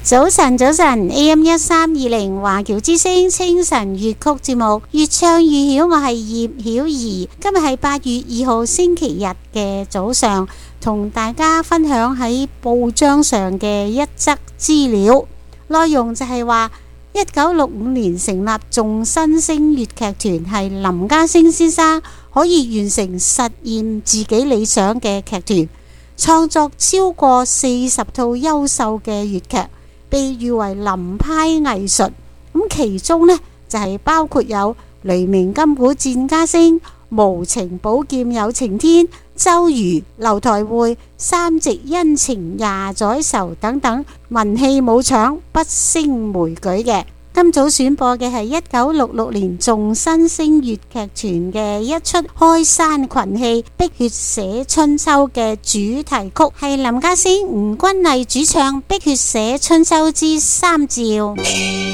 早晨，AM1320華僑之聲清晨粵曲節目，越唱越曉。我係葉曉儀，今日係8月2號星期日嘅早上，同大家分享喺報章上嘅一則資料，內容就係話1965年成立眾新星粵劇團，係林家聲先生可以完成實現自己理想嘅劇團，創作超過40套優秀嘅粵劇，被譽為林派藝術。咁其中呢，就係包括有雷鳴金鼓戰家聲、無情寶劍有情天、周瑜、樓台會、三夕恩情廿載愁等等，文戲武場不勝枚舉嘅。今早選播嘅係1966年眾新星粵劇團嘅一出開山群戲《碧血寫春秋》嘅主題曲，係林家聲、吳君麗主唱《碧血寫春秋之三趙》。